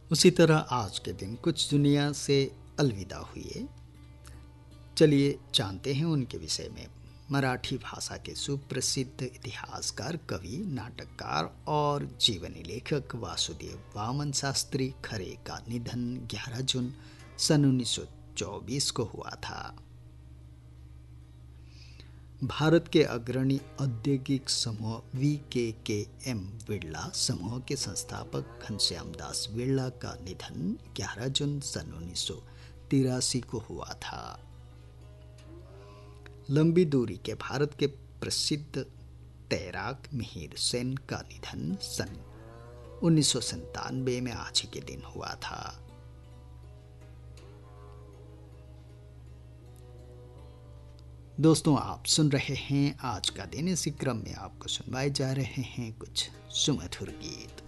उसी तरह आज के दिन कुछ दुनिया से अलविदा हुए। चलिए जानते हैं उनके विषय में। मराठी भाषा के सुप्रसिद्ध इतिहासकार, कवि, नाटककार और जीवनी लेखक वासुदेव वामन शास्त्री खरे का निधन 11 जून सन 1924 को हुआ था। भारत के अग्रणी औद्योगिक समूह VKKM बिड़ला समूह के संस्थापक घनश्याम दास बिड़ला का निधन 11 जून सन 1983 को हुआ था। लंबी दूरी के भारत के प्रसिद्ध तैराक मिहिर सेन का निधन सन 1997 में आज ही के दिन हुआ था। दोस्तों, आप सुन रहे हैं आज का दिन। इसी क्रम में आपको सुनवाए जा रहे हैं कुछ सुमधुर गीत।